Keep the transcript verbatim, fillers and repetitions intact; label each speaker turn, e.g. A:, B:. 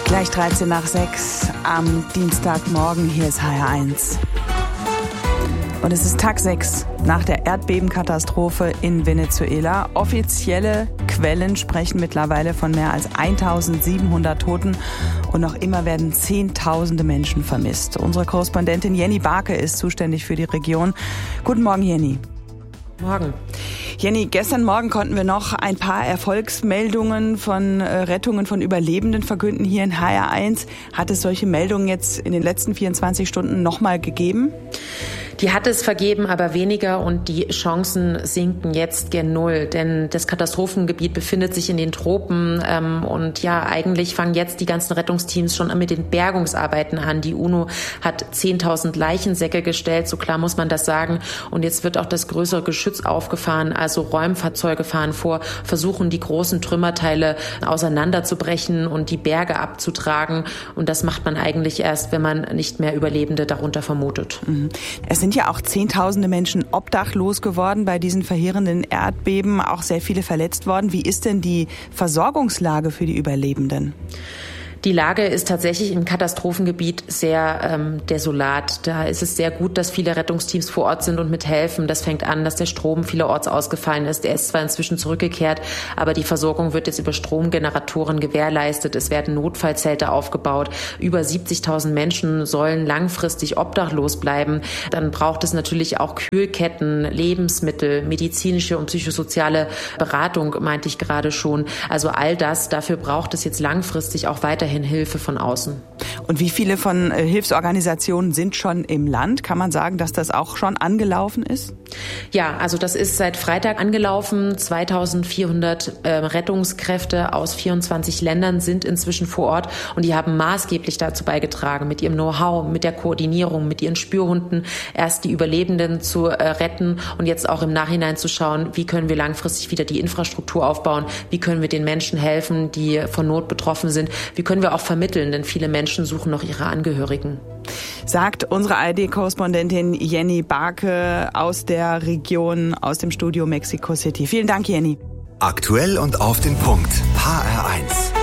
A: Gleich dreizehn nach sechs am Dienstagmorgen. Hier ist H R eins. Und es ist Tag sechs nach der Erdbebenkatastrophe in Venezuela. Offizielle Quellen sprechen mittlerweile von mehr als eintausendsiebenhundert Toten. Und noch immer werden Zehntausende Menschen vermisst. Unsere Korrespondentin Jenny Barke ist zuständig für die Region. Guten Morgen, Jenny.
B: Morgen.
A: Jenny, gestern Morgen konnten wir noch ein paar Erfolgsmeldungen von äh, Rettungen von Überlebenden verkünden hier in H R eins. Hat es solche Meldungen jetzt in den letzten vierundzwanzig Stunden nochmal gegeben?
B: Die hat es vergeben, aber weniger, und die Chancen sinken jetzt gen Null, denn das Katastrophengebiet befindet sich in den Tropen ähm, und ja, eigentlich fangen jetzt die ganzen Rettungsteams schon mit den Bergungsarbeiten an. Die UNO hat zehntausend Leichensäcke gestellt, so klar muss man das sagen, und jetzt wird auch das größere Geschütz aufgefahren, also Räumfahrzeuge fahren vor, versuchen die großen Trümmerteile auseinanderzubrechen und die Berge abzutragen, und das macht man eigentlich erst, wenn man nicht mehr Überlebende darunter vermutet.
A: Mhm. Es sind ja auch Zehntausende Menschen obdachlos geworden bei diesen verheerenden Erdbeben, auch sehr viele verletzt worden. Wie ist denn die Versorgungslage für die Überlebenden?
B: Die Lage ist tatsächlich im Katastrophengebiet sehr ähm, desolat. Da ist es sehr gut, dass viele Rettungsteams vor Ort sind und mithelfen. Das fängt an, dass der Strom vielerorts ausgefallen ist. Der ist zwar inzwischen zurückgekehrt, aber die Versorgung wird jetzt über Stromgeneratoren gewährleistet. Es werden Notfallzelte aufgebaut. Über siebzigtausend Menschen sollen langfristig obdachlos bleiben. Dann braucht es natürlich auch Kühlketten, Lebensmittel, medizinische und psychosoziale Beratung, meinte ich gerade schon. Also all das, dafür braucht es jetzt langfristig auch weiterhin Hilfe von außen.
A: Und wie viele von äh, Hilfsorganisationen sind schon im Land? Kann man sagen, dass das auch schon angelaufen ist?
B: Ja, also das ist seit Freitag angelaufen. zweitausendvierhundert äh, Rettungskräfte aus vierundzwanzig Ländern sind inzwischen vor Ort, und die haben maßgeblich dazu beigetragen, mit ihrem Know-how, mit der Koordinierung, mit ihren Spürhunden erst die Überlebenden zu äh, retten und jetzt auch im Nachhinein zu schauen, wie können wir langfristig wieder die Infrastruktur aufbauen, wie können wir den Menschen helfen, die von Not betroffen sind, wie können wir auch vermitteln, denn viele Menschen suchen noch ihre Angehörigen.
A: Sagt unsere A R D-Korrespondentin Jenny Barke aus der Region, aus dem Studio Mexico City. Vielen Dank, Jenny.
C: Aktuell und auf den Punkt. H R eins.